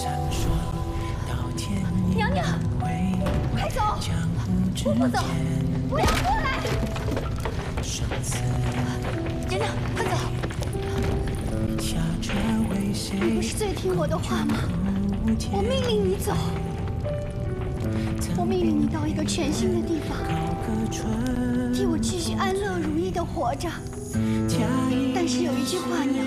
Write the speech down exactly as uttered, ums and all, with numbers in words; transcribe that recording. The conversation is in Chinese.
娘娘，快走！不不走，不要过来！娘娘，快走！你不是最听我的话吗？我命令你走。我命令你到一个全新的地方，替我继续安乐如意的活着。但是有一句话你要。